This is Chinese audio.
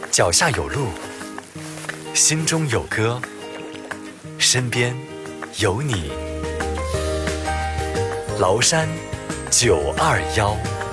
脚下有路，心中有歌，身边有你。崂山921。